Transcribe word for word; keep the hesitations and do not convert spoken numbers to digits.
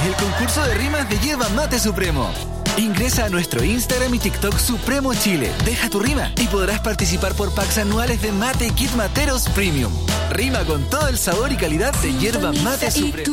el concurso de rimas de Yerba Mate Supremo. Ingresa a nuestro Instagram y TikTok Supremo Chile, deja tu rima y podrás participar por packs anuales de mate y kit materos premium. Rima con todo el sabor y calidad de Yerba Mate Supremo.